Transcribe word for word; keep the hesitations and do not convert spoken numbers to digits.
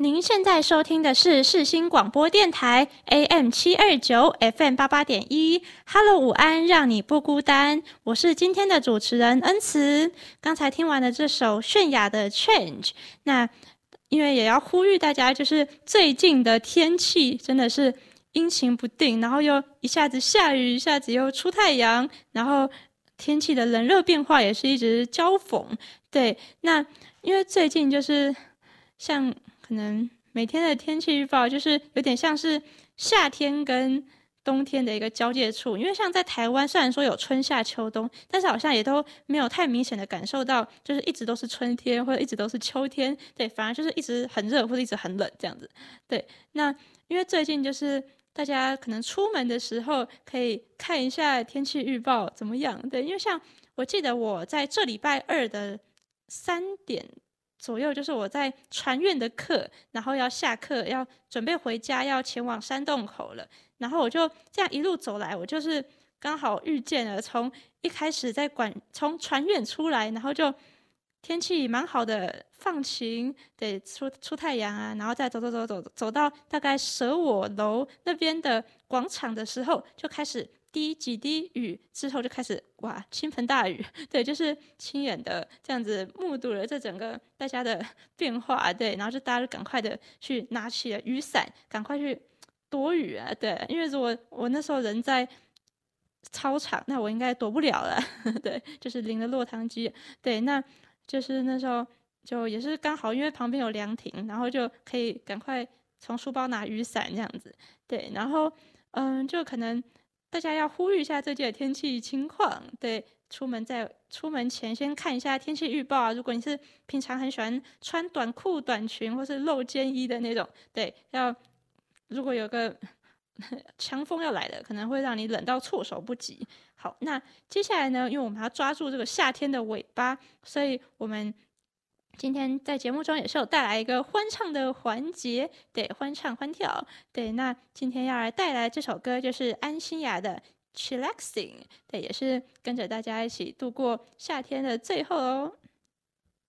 您现在收听的是世新广播电台 A M 七二九 F M 八八点一 Hello 午安，让你不孤单。我是今天的主持人恩慈。刚才听完了这首泫雅的 Change， 那因为也要呼吁大家，就是最近的天气真的是阴晴不定，然后又一下子下雨，一下子又出太阳，然后天气的冷热变化也是一直交锋。对，那因为最近就是像可能每天的天气预报就是有点像是夏天跟冬天的一个交界处，因为像在台湾虽然说有春夏秋冬，但是好像也都没有太明显的感受到就是一直都是春天或者一直都是秋天，对，反而就是一直很热或者一直很冷这样子。对，那因为最近就是大家可能出门的时候可以看一下天气预报怎么样，对，因为像我记得我在这礼拜二的三点左右，就是我在传院的课，然后要下课要准备回家，要前往山洞口了，然后我就这样一路走来，我就是刚好遇见了从一开始在管从传院出来，然后就天气蛮好的，放晴，对，出出太阳啊，然后再走走走走走到大概舍我楼那边的广场的时候，就开始滴几滴雨，之后就开始哇倾盆大雨，对，就是亲眼的这样子目睹了这整个大家的变化，对，然后就大家就赶快的去拿起了雨伞，赶快去躲雨啊，对，因为如果我那时候人在操场，那我应该躲不了了，对，就是淋了落汤鸡，对，那就是那时候就也是刚好，因为旁边有凉亭，然后就可以赶快从书包拿雨伞这样子，对，然后嗯，就可能大家要呼吁一下最近的天气情况，对，出门在出门前先看一下天气预报啊。如果你是平常很喜欢穿短裤、短裙或是露肩衣的那种，对，要如果有个强风要来的，可能会让你冷到措手不及。好，那接下来呢，因为我们要抓住这个夏天的尾巴，所以我们今天在节目中也是有带来一个欢唱的环节，对，欢唱欢跳，对，那今天要来带来这首歌就是安心雅的 Chillaxing， 对，也是跟着大家一起度过夏天的最后哦。